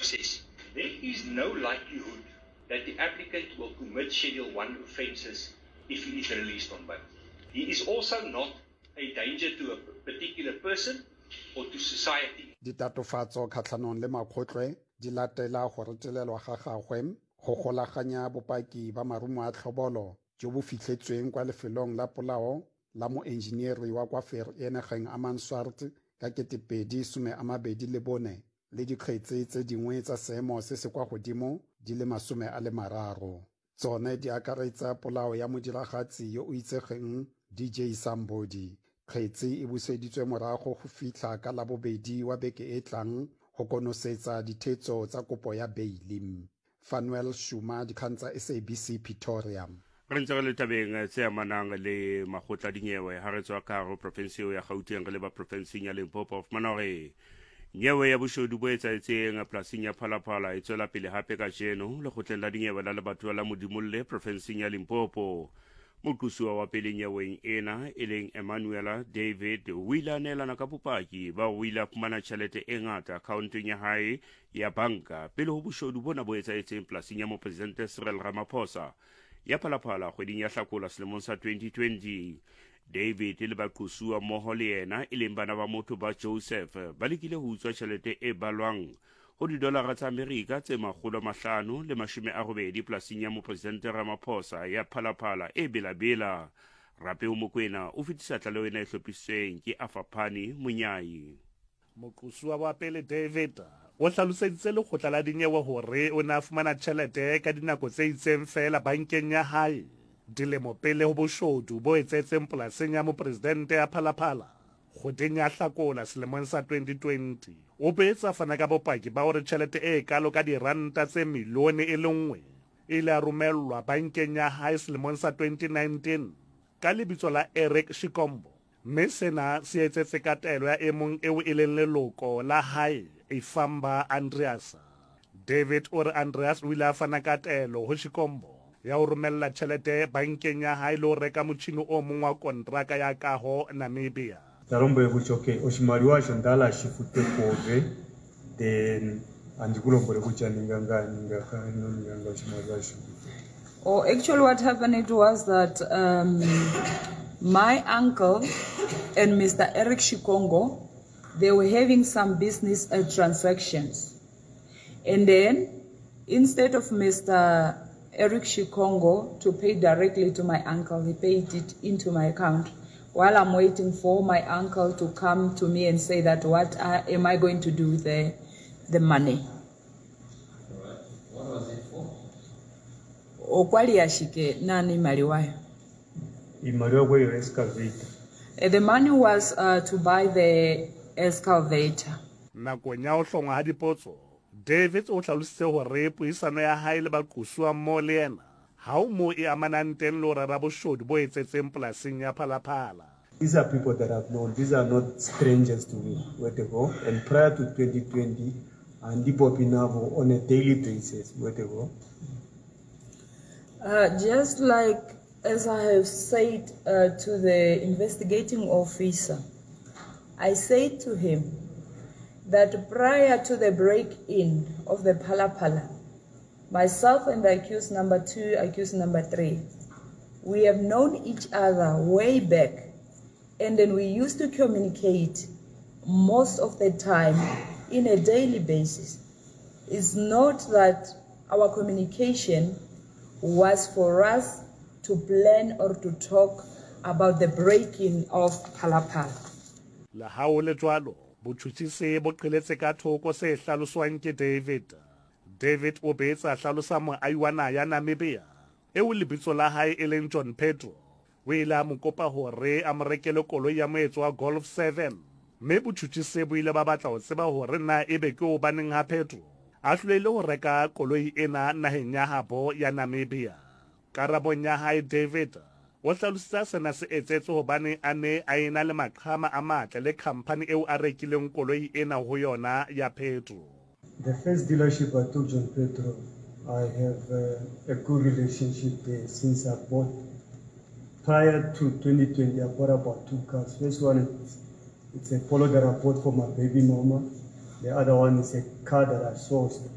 process, there is no likelihood that the applicant will commit Schedule 1 offences if he is released on bail. He is also not a danger to a particular person or to society. Ditatofatso kgatlhanong le makgotlwe di latela go retelelwa ga gagwe go golaganya bopaki ba marumo a tlhobolo jo bo fitlhetsweng kwa lefelong la polao la moenjinieri wa kwa Vereeniging Amanzwart ka 2024 le dikgetse tse dingwe tsa seemo se se kwa godimo di le 30. Tsone di akaretsa polao ya modiragatsi yo o itsegeng DJ Sambodi. Kgetse e buseditswe morago go fitlha ka labobedi wa beke e tlang go konosetsa dithetso tsa kopo ya beili. Fanuel Shuma, dikgang tsa SABC Pretoria. Re ntse re le tabeng tse amanang le magotla dinyewe ha re tswa ka go province ya Gauteng re le ba province ya Limpopo of Manore. Nyewe ya boshodu bo etsaetseng plasing ya Phalaphala e tswela pele hape ka jeno le gotleng la dinyewe la lebatwa la Modimolle province ya Limpopo. Moqosuwa wa pele nyeweng ena e leng Emmanuela David o ile a neelana ka bopaki ba o ile a fumana tjhelete e ngata accountong ya hae ya banka pele ho boshodu bona bo etsaetseng plasing ya mopresidente Cyril Ramaphosa ya Phalaphala kgweding ya Hlakola selemong sa 2020. David le baqosuwa mmoho le yena e leng bana ba motho ba Joseph ba lekile ho utswa tjhelete e balwang ho $5 tsa Amerika tse 580 plasing ya mopresidente Ramaphosa ya Phalaphala e belabela. Rape o Mokoena o fetisa tlaleho ena e hlophisitsweng ke Afaphani Monyai. Moqosuwa wa pele David o hlaloseditse lekgotla la dinyewe hore o na fumana tjhelete ka dinako tse itseng fela bankeng ya hae dilemo pele ho boshodu bo etsetseng polasing ya mopresidente ya Phalaphala kgweding ya Hlakola selemong sa 2020. O betsa fana ka bopaki ba hore tjhelete e kalo ka diranta tse milione e le nngwe ile a romellwa bankeng ya hae selemong sa 2019 ka lebitso la Eric Shikombo, mme sena se etsetse katelo ya emong eo e leng leloko la hae Ifamba Andreas. David o re Andreas o ile a fana katelo ho Shikombo ya ho romella tjhelete bankeng ya hae le ho reka motjhini o mong wa kontraka ya kaho Namibia. Tarombo ekuchoke oshimaliwa shandala shifute kove then andikulombole kuchaninganga oshimaliwa shifute. Oh, actually what happened it was that my uncle and Mr. Eric Shikongo, they were having some business transactions. And then instead of Mr. Eric Shikongo to pay directly to my uncle, he paid it into my account. While I'm waiting for my uncle to come to me and say that what am I going to do with the money. What was it for? Okwali ashike nani maliwayo. Excavator. The money was to buy the excavator. Nakong ya ho hlongwa ha dipotso, David o hlalositse hore puisano ya hae le baqosuwa mmoho le yena ha o mo e amanang teng le ho rera boshodu bo etsetseng polasing ya Phalaphala. These are people that I've known. These are not strangers to me. Where they go. And prior to 2020, and Pinavo on a daily basis. Where they go. Just like as I have said to the investigating officer, I said to him that prior to the break-in of the Phalaphala, myself and the accused number 2, accused number 3, we have known each other way back, and then we used to communicate most of the time in a daily basis. It's not that our communication was for us to plan or to talk about the break-in of Phalaphala. La haole jwalo, botjhutjhisi bo qheletse ka thoko se hlaloswang ke David. David o betsa hlalosa moahi wa naha ya Namibia eo lebitso la hae e leng John Pedro. O ile a mo kopa hore a mo rekele koloi ya moetso wa Golf 7, mme botjhutjhisi bo ile ba batla ho tseba hore na ebe ke o baneng ha Pedro a hlolehile ho reka koloi ena naheng ya habo ya Namibia. Karabong ya hae David o hlalositse sena se etsetse hobane a ne a ena le maqhama a matle le khampani eo a rekileng koloi ena ho yona ya Pedro. The first dealership I took John Pedro, I have a good relationship there since I bought. Prior to 2020, I bought about 2 cars. First one, it's a Polo that I bought for my baby mama. The other one is a car that I sourced